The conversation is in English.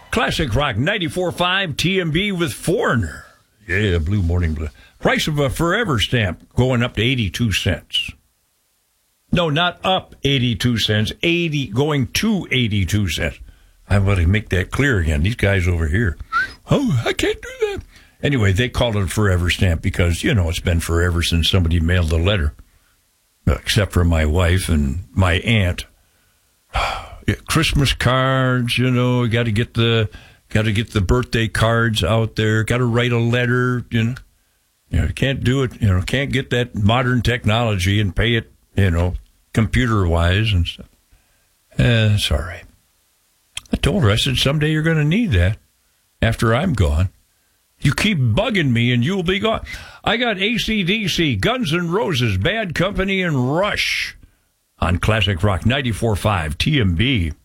Classic Rock 94.5 TMB with Foreigner. Yeah, Blue Morning Blue. Price of a Forever stamp going up to 82 cents. No, not up 82 cents. Going to 82 cents. I want to make that clear again. These guys over here. Oh, I can't do that. Anyway, they called it a Forever stamp because, it's been forever since somebody mailed a letter. Except for my wife and my aunt. Christmas cards, got to get the birthday cards out there. Got to write a letter, can't do it. Can't get that modern technology and pay it, computer wise and stuff. It's all right. I told her, I said, someday you're going to need that after I'm gone. You keep bugging me and you'll be gone. I got AC/DC, Guns N' Roses, Bad Company, and Rush on Classic Rock 94.5 TMB.